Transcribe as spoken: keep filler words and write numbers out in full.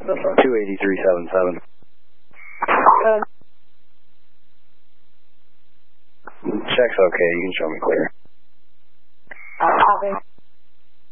two eighty-three seventy-seven. Uh, Check's okay, you can show me clear. uh, copy.